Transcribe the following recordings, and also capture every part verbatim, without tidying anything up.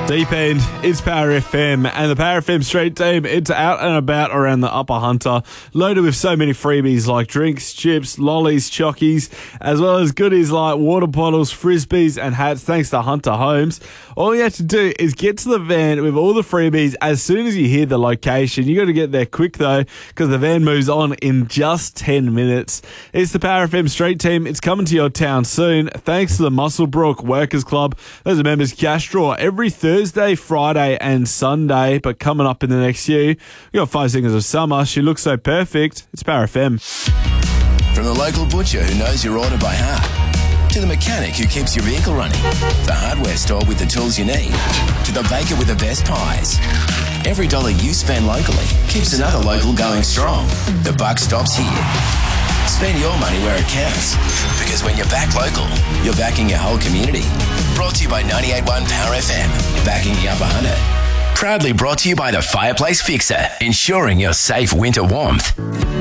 Deep End, it's Power F M, and the Power F M Street Team, it's out and about around the Upper Hunter, loaded with so many freebies like drinks, chips, lollies, chockies, as well as goodies like water bottles, frisbees and hats thanks to Hunter Homes. All you have to do is get to the van with all the freebies as soon as you hear the location. You got to get there quick though, because the van moves on in just ten minutes. It's the Power F M Street Team, it's coming to your town soon, thanks to the Muswellbrook Workers Club. There's a members cash draw every Thursday Thursday, Friday and Sunday, but coming up in the next few, we got Five Singers of Summer. She looks so perfect. It's Power F M. From the local butcher who knows your order by heart, to the mechanic who keeps your vehicle running, the hardware store with the tools you need, to the baker with the best pies. Every dollar you spend locally keeps another local going strong. The buck stops here. Spend your money where it counts, because when you're back local, you're backing your whole community. Brought to you by ninety-eight point one Power F M, backing the Upper Hunter. Proudly brought to you by the Fireplace Fixer, ensuring your safe winter warmth.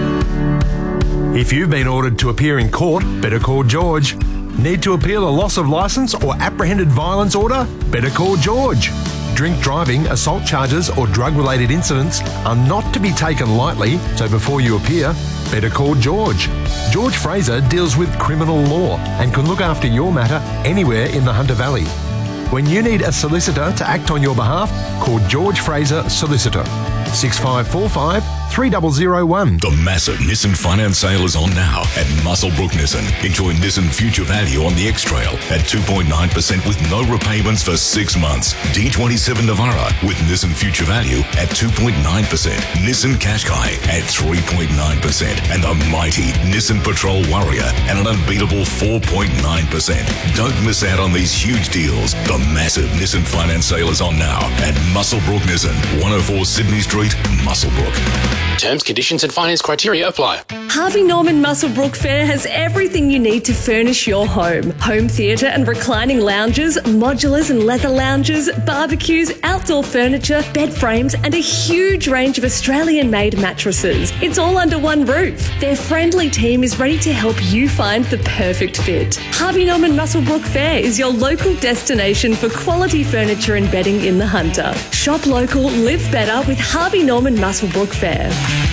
If you've been ordered to appear in court, better call George. Need to appeal a loss of licence or apprehended violence order? Better call George. Drink driving, assault charges or drug-related incidents are not to be taken lightly, so before you appear, better call George. George Fraser deals with criminal law and can look after your matter anywhere in the Hunter Valley. When you need a solicitor to act on your behalf, call George Fraser Solicitor. six five four five, three zero zero one. The massive Nissan finance sale is on now at Muswellbrook Nissan. Enjoy Nissan Future Value on the X-Trail at two point nine percent with no repayments for six months. D twenty-seven Navara with Nissan Future Value at two point nine percent. Nissan Qashqai at three point nine percent. And the mighty Nissan Patrol Warrior at an unbeatable four point nine percent. Don't miss out on these huge deals. The massive Nissan finance sale is on now at Muswellbrook Nissan, one oh four Sydney Street, Muswellbrook. Terms, conditions and finance criteria apply. Harvey Norman Muswellbrook Fair has everything you need to furnish your home. Home theatre and reclining lounges, modulars and leather lounges, barbecues, outdoor furniture, bed frames and a huge range of Australian-made mattresses. It's all under one roof. Their friendly team is ready to help you find the perfect fit. Harvey Norman Muswellbrook Fair is your local destination for quality furniture and bedding in the Hunter. Shop local, live better with Harvey Norman Muswellbrook Fair.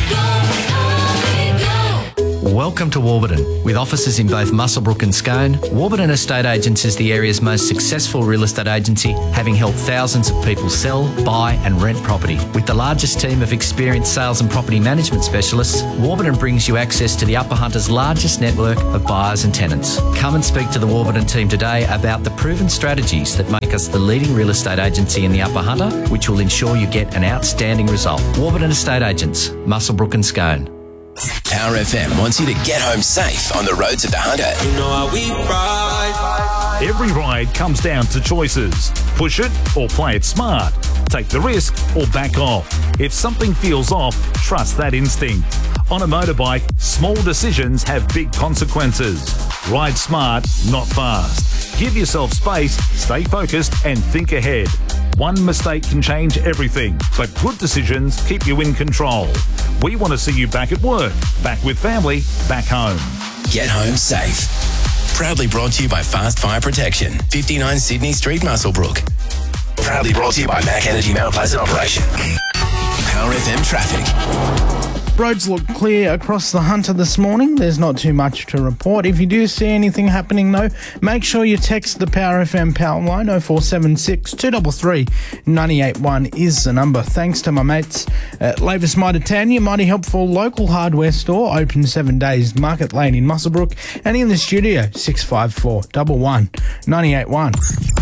Welcome to Warburton. With offices in both Muswellbrook and Scone, Warburton Estate Agents is the area's most successful real estate agency, having helped thousands of people sell, buy and rent property. With the largest team of experienced sales and property management specialists, Warburton brings you access to the Upper Hunter's largest network of buyers and tenants. Come and speak to the Warburton team today about the proven strategies that make us the leading real estate agency in the Upper Hunter, which will ensure you get an outstanding result. Warburton Estate Agents, Muswellbrook and Scone. Power F M wants you to get home safe on the roads of the Hunter. You know how we ride. Every ride comes down to choices. Push it or play it smart. Take the risk or back off. If something feels off, trust that instinct. On a motorbike, small decisions have big consequences. Ride smart, not fast. Give yourself space, stay focused and think ahead. One mistake can change everything, but good decisions keep you in control. We want to see you back at work, back with family, back home. Get home safe. Proudly brought to you by Fast Fire Protection, fifty-nine Sydney Street, Muswellbrook. Proudly brought to you by Mac Energy Mount Pleasant Operation. Power F M traffic. Roads look clear across the Hunter this morning. There's not too much to report. If you do see anything happening though, make sure you text the Power F M power line. Oh four seven six, two three three, nine eight one is the number. Thanks to my mates at Lavis Titania, mighty helpful local hardware store, open seven days, Market Lane in Muswellbrook, and in the studio, six five four, one one, nine eight one.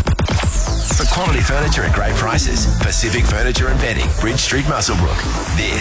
For quality furniture at great prices, Pacific Furniture and Bedding, Bridge Street, Muswellbrook. This